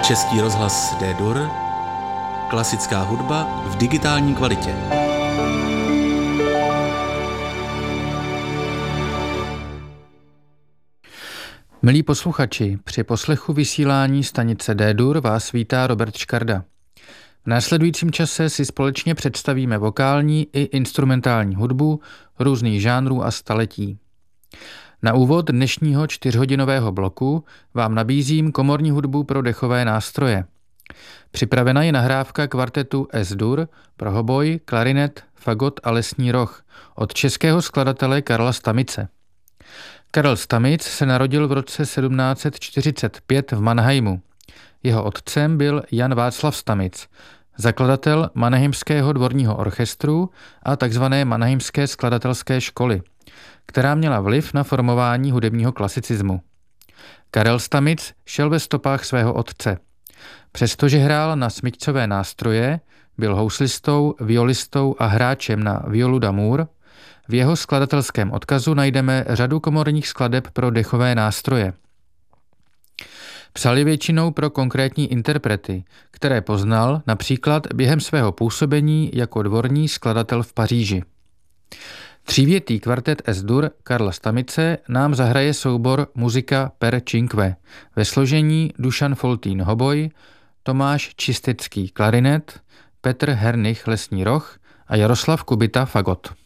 Český rozhlas D-Dur, klasická hudba v digitální kvalitě. Milí posluchači, při poslechu vysílání stanice D-Dur vás vítá Robert Škarda. V následujícím čase si společně představíme vokální i instrumentální hudbu různých žánrů a staletí. Na úvod dnešního 4hodinového bloku vám nabízím komorní hudbu pro dechové nástroje. Připravena je nahrávka kvartetu S-dur pro hoboj, klarinet, fagot a lesní roh od českého skladatele Karla Stamice. Karel Stamic se narodil v roce 1745 v Mannheimu. Jeho otcem byl Jan Václav Stamic, zakladatel Mannheimského dvorního orchestru a tzv. Mannheimské skladatelské školy, která měla vliv na formování hudebního klasicismu. Karel Stamic šel ve stopách svého otce. Přestože hrál na smyčcové nástroje, byl houslistou, violistou a hráčem na violu d'amour. V jeho skladatelském odkazu najdeme řadu komorních skladeb pro dechové nástroje. Psal je většinou pro konkrétní interprety, které poznal například během svého působení jako dvorní skladatel v Paříži. Třívětý kvartet S-dur Karla Stamice nám zahraje soubor Muzika per cinque ve složení Dušan Foltín hoboj, Tomáš Čistecký klarinet, Petr Hernich lesní roh a Jaroslav Kubita fagot.